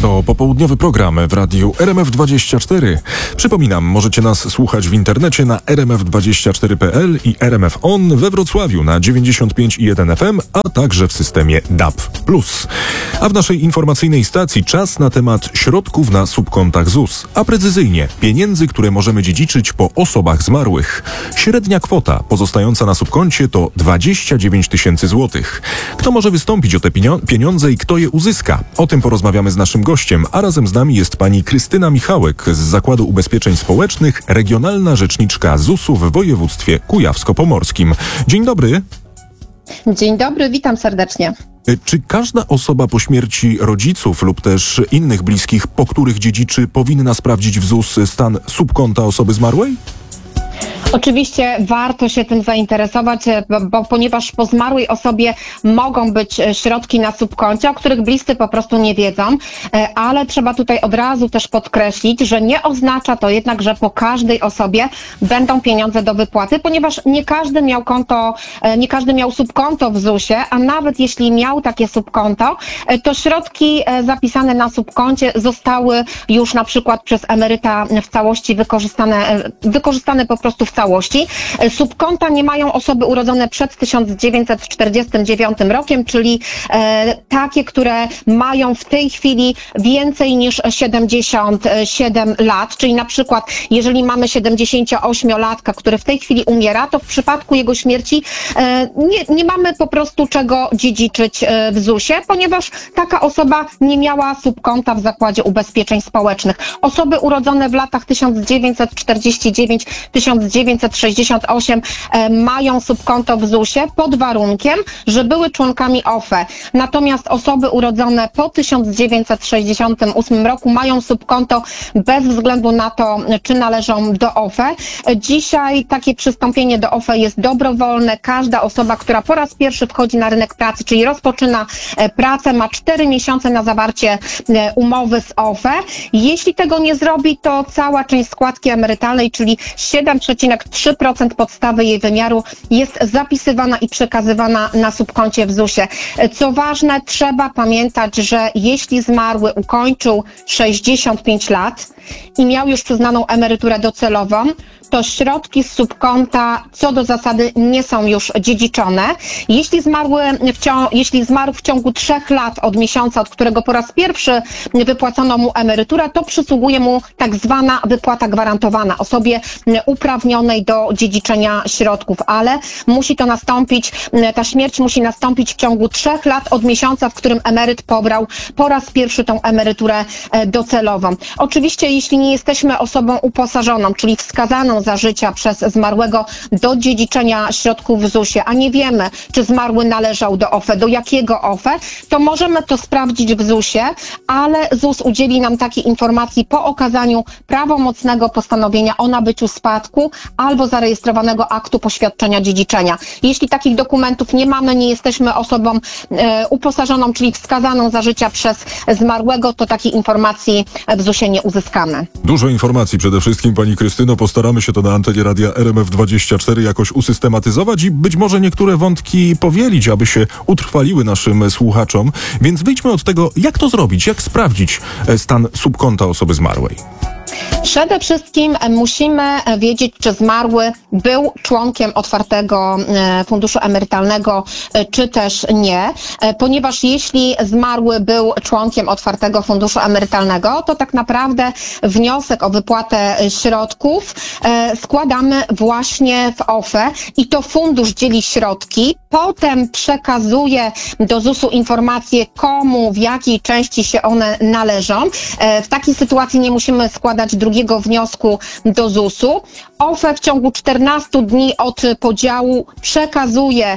To popołudniowy program w radiu RMF24. Przypominam, możecie nas słuchać w internecie na rmf24.pl i RMF On we Wrocławiu na 95,1 FM, a także w systemie DAB+. A w naszej informacyjnej stacji czas na temat środków na subkontach ZUS, a precyzyjnie pieniędzy, które możemy dziedziczyć po osobach zmarłych. Średnia kwota pozostająca na subkoncie to 29 tysięcy złotych. Kto może wystąpić o te pieniądze i kto je uzyska? O tym porozmawiamy z naszym gościem, a razem z nami jest pani Krystyna Michałek z Zakładu Ubezpieczeń Społecznych, regionalna rzeczniczka ZUS-u w województwie kujawsko-pomorskim. Dzień dobry. Dzień dobry, witam serdecznie. Czy każda osoba po śmierci rodziców lub też innych bliskich, po których dziedziczy, powinna sprawdzić w ZUS stan subkonta osoby zmarłej? Oczywiście warto się tym zainteresować, ponieważ po zmarłej osobie mogą być środki na subkoncie, o których bliscy po prostu nie wiedzą, ale trzeba tutaj od razu też podkreślić, że nie oznacza to jednak, że po każdej osobie będą pieniądze do wypłaty, ponieważ nie każdy miał subkonto w ZUS-ie, a nawet jeśli miał takie subkonto, to środki zapisane na subkoncie zostały już na przykład przez emeryta w całości wykorzystane po prostu w całości. Subkonta nie mają osoby urodzone przed 1949 rokiem, czyli takie, które mają w tej chwili więcej niż 77 lat, czyli na przykład jeżeli mamy 78-latka, który w tej chwili umiera, to w przypadku jego śmierci nie mamy po prostu czego dziedziczyć w ZUS-ie, ponieważ taka osoba nie miała subkonta w Zakładzie Ubezpieczeń Społecznych. Osoby urodzone w latach 1949-1968 mają subkonto w ZUS-ie pod warunkiem, że były członkami OFE. Natomiast osoby urodzone po 1968 roku mają subkonto bez względu na to, czy należą do OFE. Dzisiaj takie przystąpienie do OFE jest dobrowolne. Każda osoba, która po raz pierwszy wchodzi na rynek pracy, czyli rozpoczyna pracę, ma 4 miesiące na zawarcie umowy z OFE. Jeśli tego nie zrobi, to cała część składki emerytalnej, czyli 7,3% podstawy jej wymiaru jest zapisywana i przekazywana na subkoncie w ZUS-ie. Co ważne, trzeba pamiętać, że jeśli zmarły ukończył 65 lat i miał już przyznaną emeryturę docelową, to środki z subkonta co do zasady nie są już dziedziczone. Jeśli zmarł w ciągu 3 lat od miesiąca, od którego po raz pierwszy wypłacono mu emeryturę, to przysługuje mu tak zwana wypłata gwarantowana osobie uprawnionej do dziedziczenia środków, ale ta śmierć musi nastąpić w ciągu 3 lat od miesiąca, w którym emeryt pobrał po raz pierwszy tą emeryturę docelową. Oczywiście, jeśli nie jesteśmy osobą uposażoną, czyli wskazaną za życia przez zmarłego do dziedziczenia środków w ZUS-ie, a nie wiemy, czy zmarły należał do OFE, do jakiego OFE, to możemy to sprawdzić w ZUS-ie, ale ZUS udzieli nam takiej informacji po okazaniu prawomocnego postanowienia o nabyciu spadku albo zarejestrowanego aktu poświadczenia dziedziczenia. Jeśli takich dokumentów nie mamy, nie jesteśmy osobą uposażoną, czyli wskazaną za życia przez zmarłego, to takiej informacji w ZUS-ie nie uzyskamy. Dużo informacji przede wszystkim, pani Krystyno. Postaramy się to na antenie radia RMF24 jakoś usystematyzować i być może niektóre wątki powielić, aby się utrwaliły naszym słuchaczom. Więc wyjdźmy od tego, jak to zrobić, jak sprawdzić stan subkonta osoby zmarłej. Przede wszystkim musimy wiedzieć, czy zmarły był członkiem otwartego funduszu emerytalnego, czy też nie, ponieważ jeśli zmarły był członkiem otwartego funduszu emerytalnego, to tak naprawdę wniosek o wypłatę środków składamy właśnie w OFE i to fundusz dzieli środki, potem przekazuje do ZUS-u informację, komu, w jakiej części się one należą. W takiej sytuacji nie musimy składać drugiego wniosku do ZUS-u. OFE w ciągu 14 dni od podziału przekazuje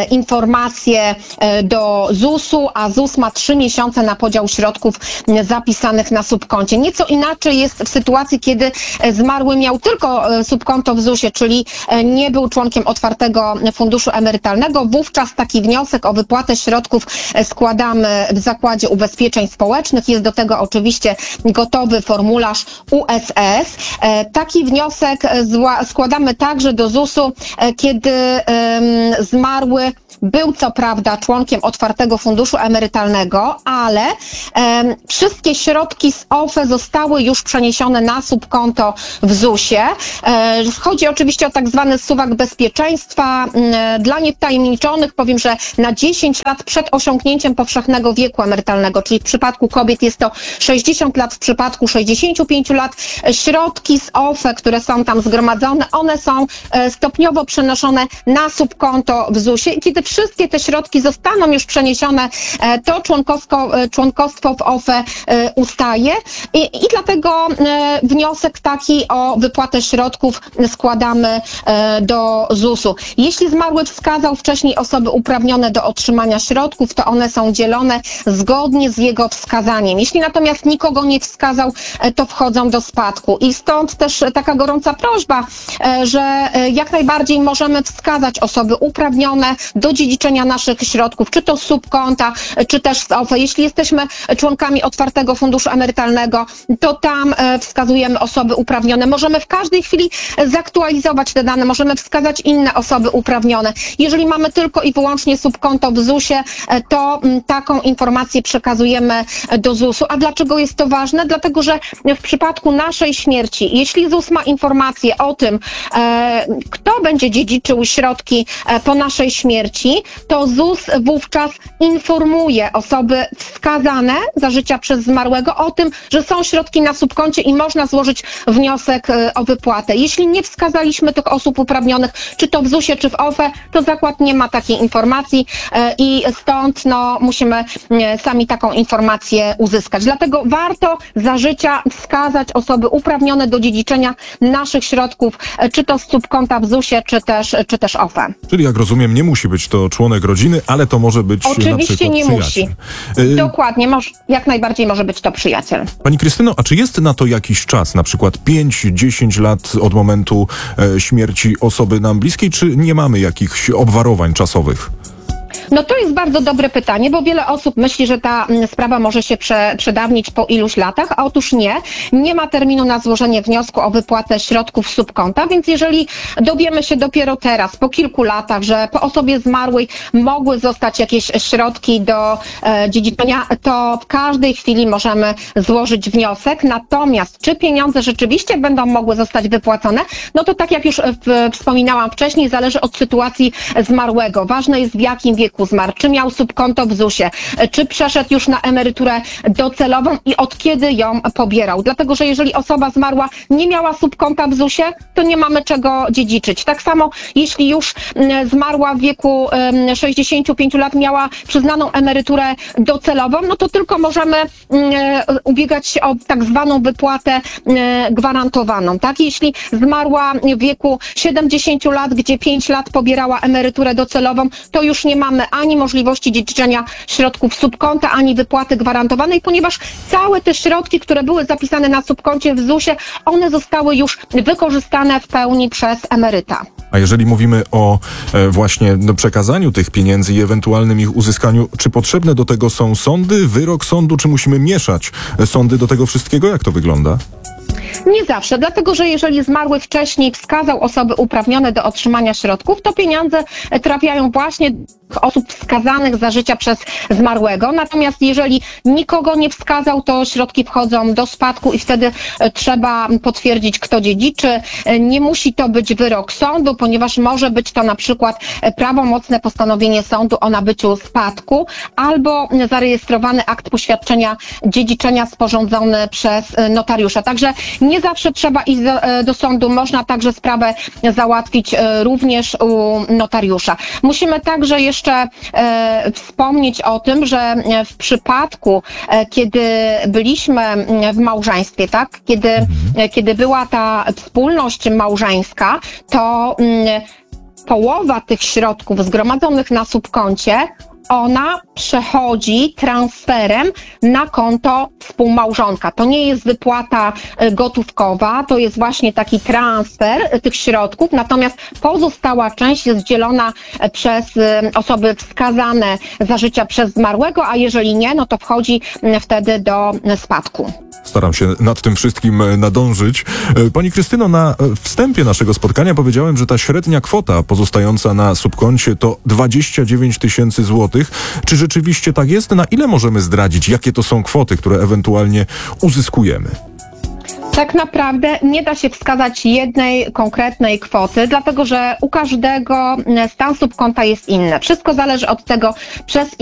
informacje do ZUS-u, a ZUS ma 3 miesiące na podział środków zapisanych na subkoncie. Nieco inaczej jest w sytuacji, kiedy zmarły miał tylko subkonto w ZUS-ie, czyli nie był członkiem otwartego funduszu emerytalnego. Wówczas taki wniosek o wypłatę środków składamy w Zakładzie Ubezpieczeń Społecznych. Jest do tego oczywiście gotowy formularz USS. Taki wniosek składamy także do ZUS-u, kiedy zmarły był co prawda członkiem otwartego funduszu emerytalnego, ale wszystkie środki z OFE zostały już przeniesione na subkonto w ZUS-ie. Chodzi oczywiście o tak zwany suwak bezpieczeństwa. Dla niewtajemniczonych powiem, że na 10 lat przed osiągnięciem powszechnego wieku emerytalnego, czyli w przypadku kobiet jest to 60 lat, w przypadku 65 lat, środki z OFE, które są tam zgromadzone, one są stopniowo przenoszone na subkonto w ZUS-ie i kiedy wszystkie te środki zostaną już przeniesione, to członkostwo w OFE ustaje i dlatego wniosek taki o wypłatę środków składamy do ZUS-u. Jeśli zmarły wskazał wcześniej osoby uprawnione do otrzymania środków, to one są dzielone zgodnie z jego wskazaniem. Jeśli natomiast nikogo nie wskazał, to wchodzą do spadku. I stąd też taka gorąca prośba, że jak najbardziej możemy wskazać osoby uprawnione do dziedziczenia naszych środków, czy to z subkonta, czy też z OFE. Jeśli jesteśmy członkami otwartego funduszu emerytalnego, to tam wskazujemy osoby uprawnione. Możemy w każdej chwili zaktualizować te dane, możemy wskazać inne osoby uprawnione. Jeżeli mamy tylko i wyłącznie subkonto w ZUS-ie, to taką informację przekazujemy do ZUS-u. A dlaczego jest to ważne? Dlatego, że w przypadku naszej śmierci, jeśli ZUS ma informację o tym, kto będzie dziedziczył środki po naszej śmierci, to ZUS wówczas informuje osoby wskazane za życia przez zmarłego o tym, że są środki na subkoncie i można złożyć wniosek o wypłatę. Jeśli nie wskazaliśmy tych osób uprawnionych, czy to w ZUS-ie, czy w OFE, to zakład nie ma takiej informacji i stąd musimy sami taką informację uzyskać. Dlatego warto za życia wskazać osoby uprawnione do dziedziczenia naszych środków, czy to z subkonta w ZUS-ie, czy też OFE. Czyli jak rozumiem, nie musi być to członek rodziny, ale to może być oczywiście na przykład nie przyjaciel. Musi. Dokładnie, jak najbardziej może być to przyjaciel. Pani Krystyno, a czy jest na to jakiś czas, na przykład 5-10 lat od momentu śmierci osoby nam bliskiej, czy nie mamy jakichś obwarowań czasowych? No to jest bardzo dobre pytanie, bo wiele osób myśli, że ta sprawa może się przedawnić po iluś latach, a otóż nie ma terminu na złożenie wniosku o wypłatę środków z subkonta, więc jeżeli dowiemy się dopiero teraz, po kilku latach, że po osobie zmarłej mogły zostać jakieś środki do dziedziczenia, to w każdej chwili możemy złożyć wniosek, natomiast czy pieniądze rzeczywiście będą mogły zostać wypłacone, no to tak jak już wspominałam wcześniej, zależy od sytuacji zmarłego. Ważne jest, w jakim wieku zmarł, czy miał subkonto w ZUS-ie, czy przeszedł już na emeryturę docelową i od kiedy ją pobierał. Dlatego, że jeżeli osoba zmarła nie miała subkonta w ZUS-ie, to nie mamy czego dziedziczyć. Tak samo, jeśli już zmarła w wieku 65 lat, miała przyznaną emeryturę docelową, no to tylko możemy ubiegać się o tak zwaną wypłatę gwarantowaną. Tak? Jeśli zmarła w wieku 70 lat, gdzie 5 lat pobierała emeryturę docelową, to już nie mamy ani możliwości dziedziczenia środków subkonta, ani wypłaty gwarantowanej, ponieważ całe te środki, które były zapisane na subkoncie w ZUS-ie, one zostały już wykorzystane w pełni przez emeryta. A jeżeli mówimy o właśnie przekazaniu tych pieniędzy i ewentualnym ich uzyskaniu, czy potrzebne do tego są sądy, wyrok sądu, czy musimy mieszać sądy do tego wszystkiego? Jak to wygląda? Nie zawsze, dlatego że jeżeli zmarły wcześniej wskazał osoby uprawnione do otrzymania środków, to pieniądze trafiają właśnie do osób wskazanych za życia przez zmarłego. Natomiast jeżeli nikogo nie wskazał, to środki wchodzą do spadku i wtedy trzeba potwierdzić, kto dziedziczy. Nie musi to być wyrok sądu, ponieważ może być to na przykład prawomocne postanowienie sądu o nabyciu spadku albo zarejestrowany akt poświadczenia dziedziczenia sporządzony przez notariusza. Także nie zawsze trzeba iść do sądu, można także sprawę załatwić również u notariusza. Musimy także jeszcze wspomnieć o tym, że w przypadku, kiedy byliśmy w małżeństwie, tak, kiedy była ta wspólność małżeńska, to połowa tych środków zgromadzonych na subkoncie, ona przechodzi transferem na konto współmałżonka. To nie jest wypłata gotówkowa, to jest właśnie taki transfer tych środków, natomiast pozostała część jest dzielona przez osoby wskazane za życia przez zmarłego, a jeżeli nie, no to wchodzi wtedy do spadku. Staram się nad tym wszystkim nadążyć. Pani Krystyno, na wstępie naszego spotkania powiedziałem, że ta średnia kwota pozostająca na subkoncie to 29 tysięcy złotych. Czy rzeczywiście tak jest? Na ile możemy zdradzić, jakie to są kwoty, które ewentualnie uzyskujemy? Tak naprawdę nie da się wskazać jednej konkretnej kwoty, dlatego że u każdego stan subkonta jest inny. Wszystko zależy od tego, przez